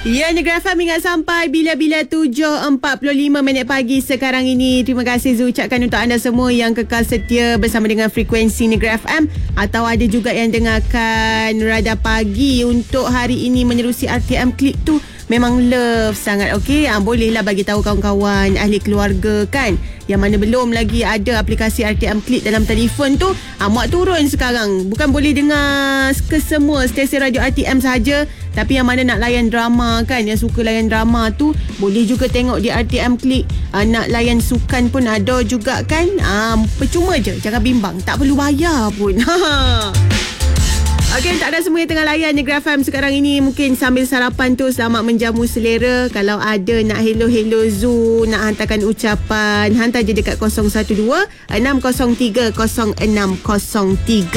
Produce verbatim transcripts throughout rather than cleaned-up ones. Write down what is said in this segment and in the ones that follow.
Ya, Negeri F M ingat sampai bila-bila tujuh empat puluh lima minit pagi sekarang ini. Terima kasih Zu ucapkan untuk anda semua yang kekal setia bersama dengan frekuensi Negeri F M, atau ada juga yang dengarkan Radar Pagi untuk hari ini menerusi R T M Click tu. Memang love sangat, okey. Ha, bolehlah bagi tahu kawan-kawan, ahli keluarga kan, yang mana belum lagi ada aplikasi R T M Click dalam telefon tu. Ha, muat turun sekarang. Bukan boleh dengar ke semua stesen radio R T M sahaja, tapi yang mana nak layan drama kan, yang suka layan drama tu boleh juga tengok di R T M Click. Ha, nak layan sukan pun ada juga kan. Ha, percuma je, jangan bimbang, tak perlu bayar pun. Okey, tak ada semua yang tengah layan Negeri F M sekarang ini, mungkin sambil sarapan tu selamat menjamu selera. Kalau ada nak hello-hello Zu, nak hantarkan ucapan, hantar je dekat kosong satu dua enam kosong tiga kosong enam kosong tiga.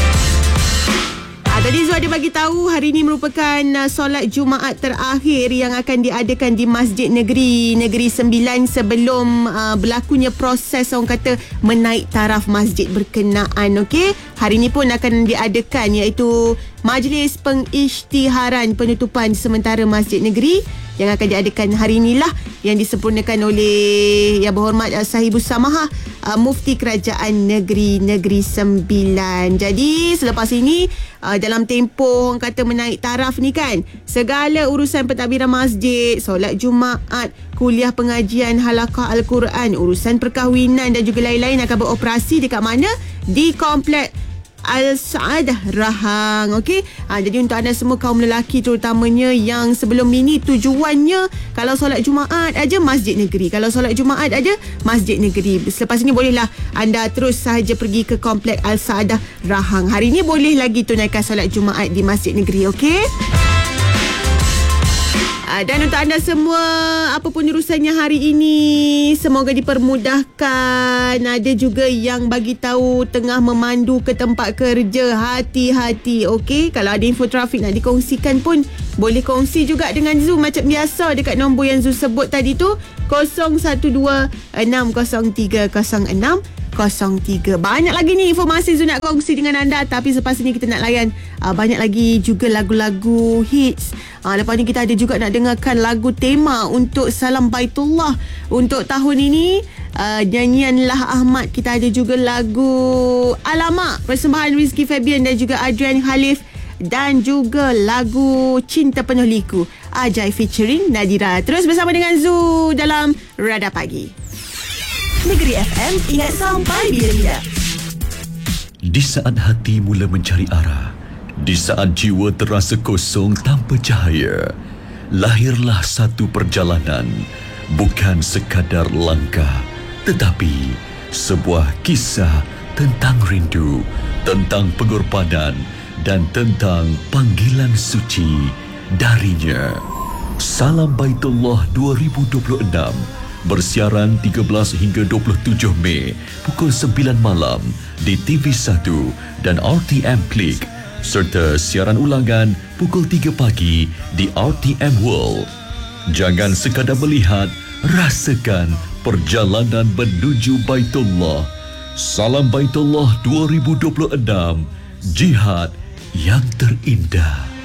Tadi Zu ada bagi tahu hari ini merupakan uh, solat Jumaat terakhir yang akan diadakan di Masjid Negeri Negeri Sembilan sebelum uh, berlakunya proses orang kata menaik taraf masjid berkenaan. Okey, hari ini pun akan diadakan iaitu majlis pengisytiharan penutupan sementara Masjid Negeri yang akan diadakan hari inilah, yang disempurnakan oleh Yang Berhormat uh, Sahibus Samahah uh, Mufti Kerajaan Negeri Negeri Sembilan. Jadi selepas ini uh, dalam tempoh orang kata menaik taraf ni kan, segala urusan pentadbiran masjid, solat Jumaat, kuliah pengajian halaqah Al-Quran, urusan perkahwinan dan juga lain-lain akan beroperasi dekat mana? Di Komplek Al-Saadah Rahang. Okey, ha, jadi untuk anda semua kaum lelaki terutamanya yang sebelum ini tujuannya kalau solat Jumaat aja Masjid Negeri, kalau solat Jumaat aja Masjid Negeri, selepas ini bolehlah anda terus sahaja pergi ke Komplek Al-Saadah Rahang. Hari ini boleh lagi tunaikan solat Jumaat di Masjid Negeri. Okey, dan untuk anda semua, apapun urusannya hari ini, semoga dipermudahkan. Ada juga yang bagi tahu tengah memandu ke tempat kerja, hati-hati. Okey, kalau ada info trafik nak dikongsikan pun boleh kongsi juga dengan Zu macam biasa dekat nombor yang Zu sebut tadi tu, kosong satu dua enam kosong tiga kosong enam kosong tiga. Banyak lagi ni informasi Zu nak kongsi dengan anda, tapi selepas ini kita nak layan uh, banyak lagi juga lagu-lagu hits. Uh, lepas ni kita ada juga nak dengarkan lagu tema untuk Salam Baitullah untuk tahun ini, uh, nyanyianlah Ahmad. Kita ada juga lagu Alamak persembahan Rizky Febian dan juga Adrian Khalif, dan juga lagu Cinta Penuh Liku Ajai featuring Nadira. Terus bersama dengan Zu dalam Radar Pagi Negeri F M, ingat sampai bila-bila. Di saat hati mula mencari arah, di saat jiwa terasa kosong tanpa cahaya, lahirlah satu perjalanan, bukan sekadar langkah, tetapi sebuah kisah tentang rindu, tentang pengorbanan dan tentang panggilan suci darinya. Salam Baitullah dua ribu dua puluh enam bersiaran tiga belas hingga dua puluh tujuh Mei pukul sembilan malam di T V satu dan R T M Click, serta siaran ulangan pukul tiga pagi di R T M World. Jangan sekadar melihat, rasakan perjalanan menuju Baitullah. Salam Baitullah dua ribu dua puluh enam, jihad yang terindah.